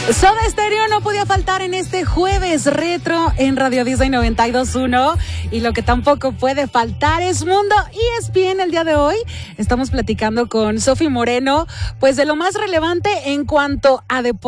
Soda Stereo no podía faltar en este jueves retro en Radio Disney 92.1 y lo que tampoco puede faltar es Mundo ESPN. El día de hoy estamos platicando con Sofi Moreno, pues de lo más relevante en cuanto a deporte.